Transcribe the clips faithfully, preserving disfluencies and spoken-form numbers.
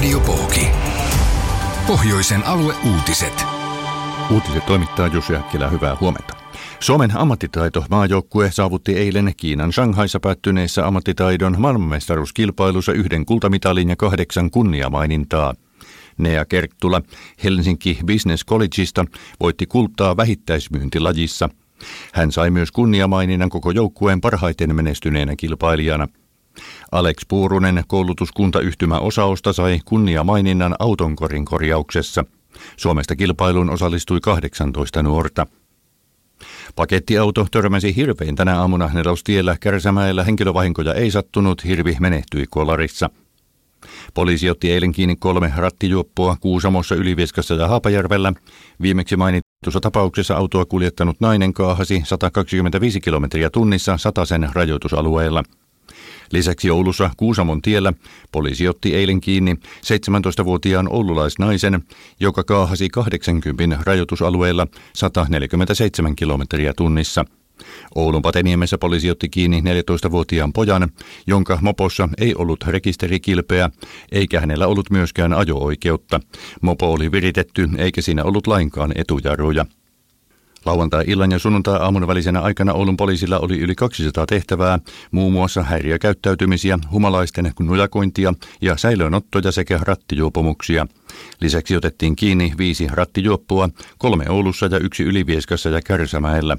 Radio Pooki. Pohjoisen alueuutiset. Uutiset toimittaa Jussi Häkkilä, hyvää huomenta. Suomen ammattitaito maajoukkue saavutti eilen Kiinan Shanghaissa päättyneessä ammattitaidon maailmanmestaruuskilpailussa yhden kultamitalin ja kahdeksan kunniamainintaa. Nea Kerttula Helsinki Business Collegeista voitti kultaa vähittäismyyntilajissa. Hän sai myös kunniamaininnan koko joukkueen parhaiten menestyneenä kilpailijana. Alex Puurunen koulutuskuntayhtymä Osaosta sai kunniamaininnan autonkorin korjauksessa. Suomesta kilpailuun osallistui kahdeksantoista nuorta. Pakettiauto törmäsi hirveen tänä aamuna Nelostiellä Kärsämäellä. Henkilövahinkoja ei sattunut, hirvi menehtyi kolarissa. Poliisi otti eilen kiinni kolme rattijuoppoa Kuusamossa, Ylivieskassa ja Haapajärvellä. Viimeksi mainitussa tapauksessa autoa kuljettanut nainen kaahasi sata kaksikymmentäviisi kilometriä tunnissa Satasen rajoitusalueella. Lisäksi Oulussa Kuusamon tiellä poliisi otti eilen kiinni seitsemäntoistavuotiaan oululaisnaisen, joka kaahasi kahdeksankymmentä rajoitusalueella sata neljäkymmentäseitsemän kilometriä tunnissa. Oulun Pateniemessä poliisi otti kiinni neljätoistavuotiaan pojan, jonka mopossa ei ollut rekisterikilpeä, eikä hänellä ollut myöskään ajo-oikeutta. Mopo oli viritetty, eikä siinä ollut lainkaan etujarruja. Lauantai-illan ja sunnuntai-aamun välisenä aikana Oulun poliisilla oli yli kaksisataa tehtävää, muun muassa häiriökäyttäytymisiä, humalaisten nujakointia ja säilöönottoja sekä rattijuopumuksia. Lisäksi otettiin kiinni viisi rattijuoppoa, kolme Oulussa ja yksi Ylivieskassa ja Kärsämäellä.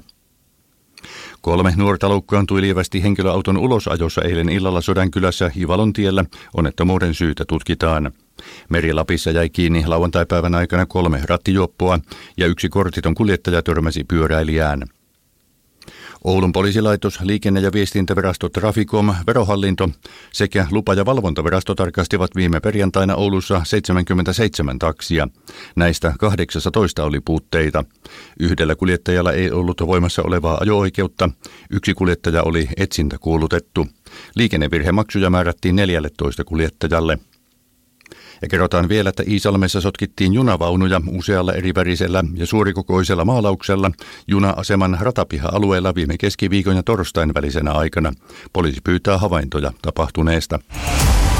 Kolme nuorta loukkaantui lievästi henkilöauton ulosajossa eilen illalla Sodankylässä Ivalontiellä. Onnettomuuden syytä tutkitaan. Meri-Lapissa jäi kiinni lauantaipäivän aikana kolme rattijuoppoa ja yksi kortiton kuljettaja törmäsi pyöräilijään. Oulun poliisilaitos, liikenne- ja viestintävirasto Traficom, verohallinto sekä lupa- ja valvontavirasto tarkastivat viime perjantaina Oulussa seitsemänkymmentäseitsemän taksia. Näistä kahdeksatoista oli puutteita. Yhdellä kuljettajalla ei ollut voimassa olevaa ajo-oikeutta. Yksi kuljettaja oli etsintäkuulutettu. Liikennevirhemaksuja määrättiin neljätoista kuljettajalle. Ja kerrotaan vielä, että Iisalmessa sotkittiin junavaunuja usealla erivärisellä ja suurikokoisella maalauksella juna-aseman ratapiha-alueella viime keskiviikon ja torstain välisenä aikana. Poliisi pyytää havaintoja tapahtuneesta.